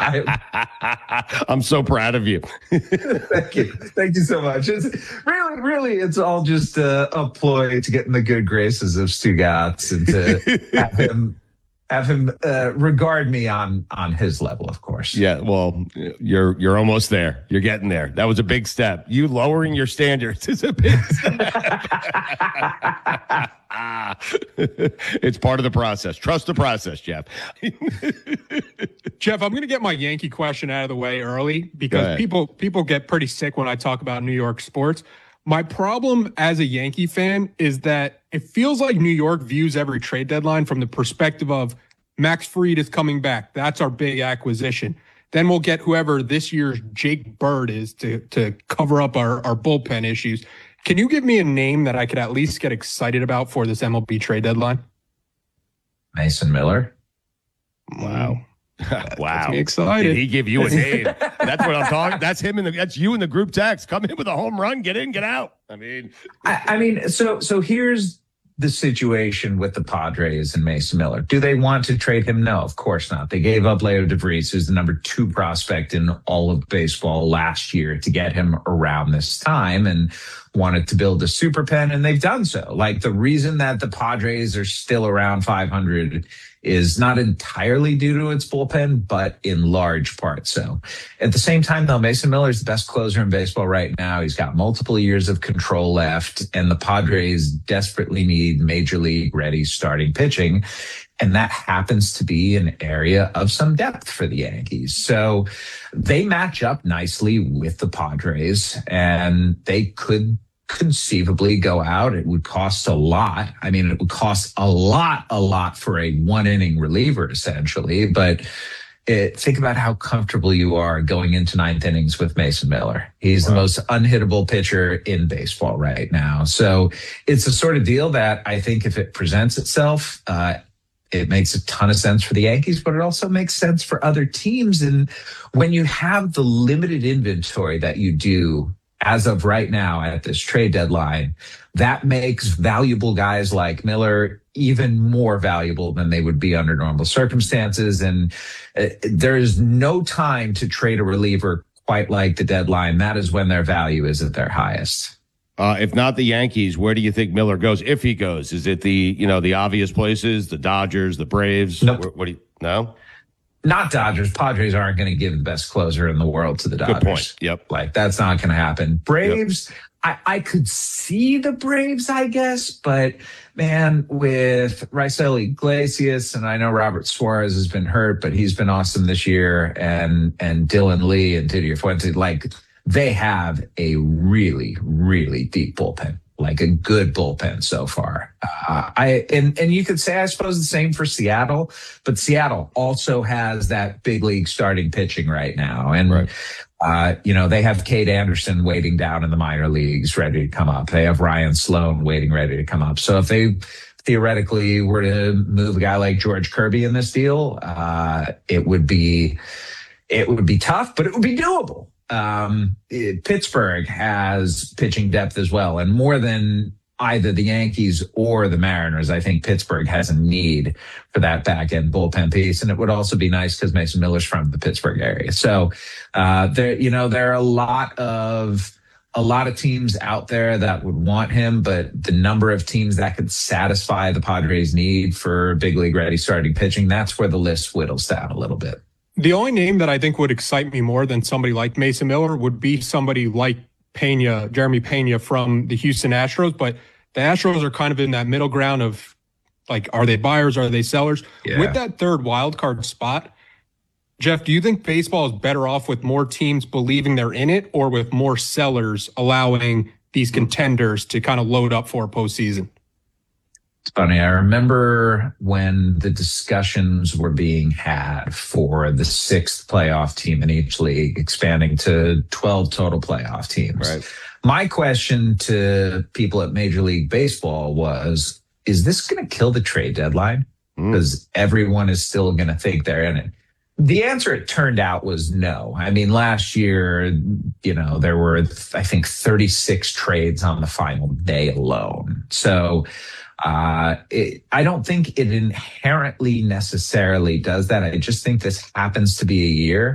I'm so proud of you. Thank you so much. It's really, it's all just a ploy to get in the good graces of Stugatz and to have him regard me on his level, of course. Yeah, well, you're almost there. You're getting there. That was a big step. You lowering your standards is a big step. It's part of the process. Trust the process, Jeff. Jeff, I'm going to get my Yankee question out of the way early because people get pretty sick when I talk about New York sports. My problem as a Yankee fan is that it feels like New York views every trade deadline from the perspective of Max Fried is coming back. That's our big acquisition. Then we'll get whoever this year's Jake Bird is to cover up our bullpen issues. Can you give me a name that I could at least get excited about for this MLB trade deadline? Mason Miller. Wow. Wow. Gets me excited. Did he give you a name? That's what I'm talking. That's him that's you in the group text. Come in with a home run, get in, get out. I mean, so here's the situation with the Padres and Mason Miller. Do they want to trade him? No, of course not. They gave up Leo DeVries, who's the number 2 prospect in all of baseball last year, to get him around this time and wanted to build a super pen, and they've done so. Like, the reason that the Padres are still around 500 is not entirely due to its bullpen, but in large part so. At the same time, though, Mason Miller is the best closer in baseball right now. He's got multiple years of control left, and the Padres desperately need major league ready starting pitching. And that happens to be an area of some depth for the Yankees. So they match up nicely with the Padres, and they could conceivably go out. It would cost a lot. I mean, it would cost a lot for a 1-inning reliever, essentially. But think about how comfortable you are going into 9th innings with Mason Miller. He's the most unhittable pitcher in baseball right now. So it's a sort of deal that I think if it presents itself, it makes a ton of sense for the Yankees, but it also makes sense for other teams. And when you have the limited inventory that you do as of right now at this trade deadline, that makes valuable guys like Miller even more valuable than they would be under normal circumstances. And there is no time to trade a reliever quite like the deadline. That is when their value is at their highest. If not the Yankees, where do you think Miller goes? If he goes, is it the obvious places, the Dodgers, the Braves? Nope. No? Not Dodgers. Padres aren't going to give the best closer in the world to the Dodgers. Good point. Yep. Like, that's not going to happen. Braves, yep. I could see the Braves, I guess, but man, with Raisel Iglesias, and I know Robert Suarez has been hurt, but he's been awesome this year, and Dylan Lee and Didier Fuente, like, they have a really, really deep bullpen. Like, a good bullpen so far. And you could say, I suppose, the same for Seattle, but Seattle also has that big league starting pitching right now. And, they have Cade Anderson waiting down in the minor leagues, ready to come up. They have Ryan Sloan waiting, ready to come up. So if they theoretically were to move a guy like George Kirby in this deal, it would be tough, but it would be doable. Pittsburgh has pitching depth as well, and more than either the Yankees or the Mariners, I think Pittsburgh has a need for that back end bullpen piece. And it would also be nice because Mason Miller's from the Pittsburgh area. So there are a lot of teams out there that would want him, but the number of teams that could satisfy the Padres' need for big league ready starting pitching, that's where the list whittles down a little bit. The only name that I think would excite me more than somebody like Mason Miller would be somebody like Jeremy Pena from the Houston Astros. But the Astros are kind of in that middle ground of, like, are they buyers? Are they sellers? Yeah. With that third wild card spot, Jeff, do you think baseball is better off with more teams believing they're in it, or with more sellers allowing these contenders to kind of load up for a postseason? It's funny. I remember when the discussions were being had for the 6th playoff team in each league, expanding to 12 total playoff teams. Right. My question to people at Major League Baseball was, is this going to kill the trade deadline? Because everyone is still going to think they're in it. The answer, it turned out, was no. I mean, last year, there were, I think, 36 trades on the final day alone. So I don't think it inherently necessarily does that. I just think this happens to be a year